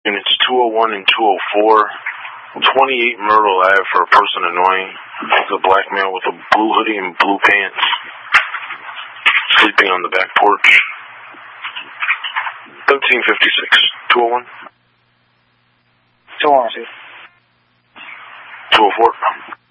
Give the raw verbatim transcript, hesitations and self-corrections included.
Units two oh one and two oh four. twenty-eight Myrtle Avenue for a person annoying. It's a black male with a blue hoodie and blue pants. Sleeping on the back porch. thirteen fifty-six. two oh one? two oh one, two. two oh four.